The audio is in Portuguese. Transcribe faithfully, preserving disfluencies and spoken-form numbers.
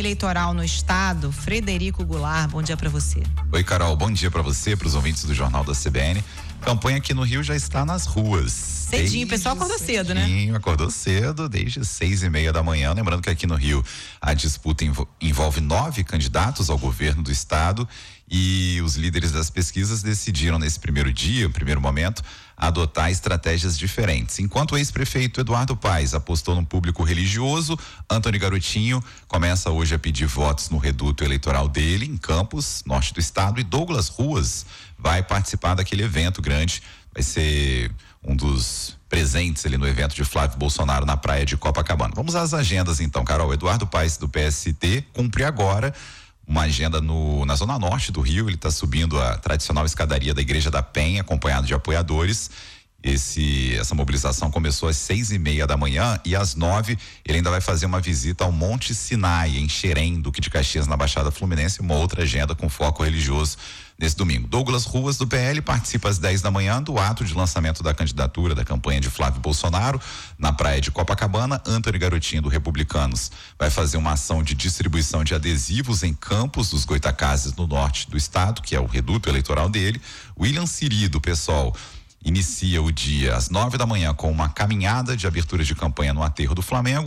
eleitoral no estado. Frederico Goulart, bom dia para você. Oi, Carol, bom dia para você, para os ouvintes do Jornal da C B N. Campanha aqui no Rio já está nas ruas. Cedinho, o pessoal acordou cedinho, cedo, né? Acordou cedo, desde seis e meia da manhã. Lembrando que aqui no Rio a disputa envolve nove candidatos ao governo do estado e os líderes das pesquisas decidiram nesse primeiro dia, primeiro momento, adotar estratégias diferentes. Enquanto o ex-prefeito Eduardo Paes apostou num público religioso, Antony Garotinho começa hoje a pedir votos no reduto eleitoral dele, em Campos, norte do estado, e Douglas Ruas vai participar daquele evento grande, vai ser um dos presentes ali no evento de Flávio Bolsonaro na praia de Copacabana. Vamos às agendas então, Carol. Eduardo Paes do P S T cumpre agora uma agenda no, na zona norte do Rio. Ele está subindo a tradicional escadaria da Igreja da Penha, acompanhado de apoiadores. Esse, essa mobilização começou às seis e meia da manhã e às nove ele ainda vai fazer uma visita ao Monte Sinai, em Xerém, Duque de Caxias, na Baixada Fluminense, uma outra agenda com foco religioso nesse domingo. Douglas Ruas, do P L, participa às dez da manhã do ato de lançamento da candidatura da campanha de Flávio Bolsonaro na praia de Copacabana. Antony Garotinho, do Republicanos, vai fazer uma ação de distribuição de adesivos em Campos dos Goitacazes, no norte do estado, que é o reduto eleitoral dele. William Siri, do PSOL, inicia o dia às nove da manhã com uma caminhada de abertura de campanha no aterro do Flamengo.